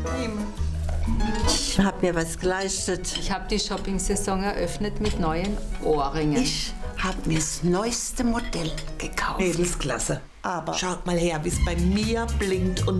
Ich habe mir was geleistet. Ich habe die Shopping-Saison eröffnet mit neuen Ohrringen. Ich habe mir das neueste Modell gekauft. Mädelsklasse. Aber Schaut mal her, wie es bei mir blinkt und